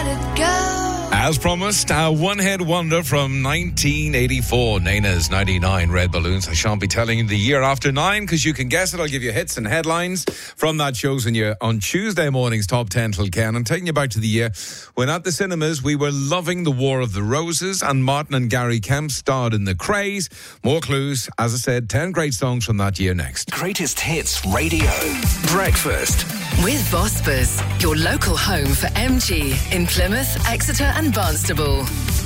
it go. As promised, our one-hit wonder from 1984, Nana's 99 Red Balloons. I shan't be telling you the year after 9 because you can guess it. I'll give you hits and headlines from that shows on Tuesday morning's Top 10 till Ken. I'm taking you back to the year when at the cinemas we were loving The War of the Roses and Martin and Gary Kemp starred in The Craze. More clues, as I said, 10 great songs from that year next. Greatest Hits Radio Breakfast with Vosper's, your local home for MG in Plymouth, Exeter and Barnstable.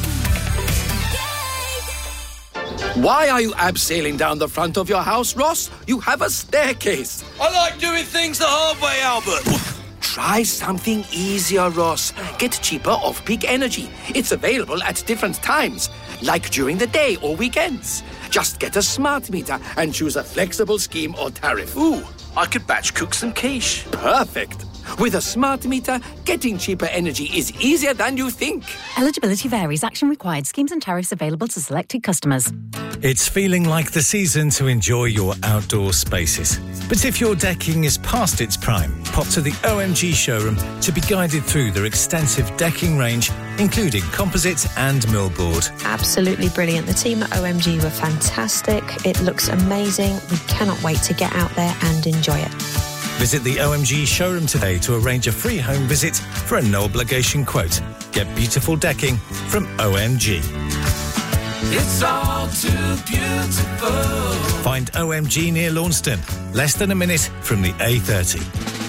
Why are you abseiling down the front of your house, Ross? You have a staircase. I like doing things the hard way, Albert. Try something easier, Ross. Get cheaper off-peak energy. It's available at different times, like during the day or weekends. Just get a smart meter and choose a flexible scheme or tariff. Ooh, I could batch cook some quiche. Perfect. With a smart meter, getting cheaper energy is easier than you think. Eligibility varies. Action required. Schemes and tariffs available to selected customers. It's feeling like the season to enjoy your outdoor spaces. But if your decking is past its prime, pop to the OMG showroom to be guided through their extensive decking range, including composite and millboard. Absolutely brilliant. The team at OMG were fantastic. It looks amazing. We cannot wait to get out there and enjoy it. Visit the OMG showroom today to arrange a free home visit for a no-obligation quote. Get beautiful decking from OMG. It's all too beautiful. Find OMG near Launceston, less than a minute from the A30.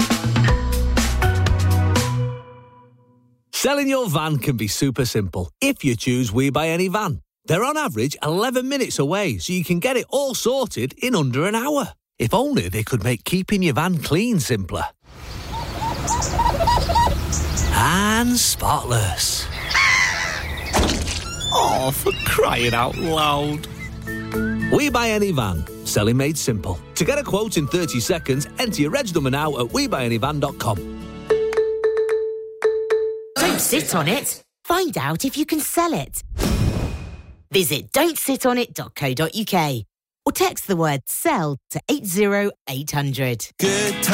Selling your van can be super simple if you choose We Buy Any Van. They're on average 11 minutes away, so you can get it all sorted in under an hour. If only they could make keeping your van clean simpler. And spotless. Oh, for crying out loud. We Buy Any Van. Selling made simple. To get a quote in 30 seconds, enter your reg number now at webuyanyvan.com. Don't sit on it. Find out if you can sell it. Visit don'tsitonit.co.uk or text the word SELL to 80800. Good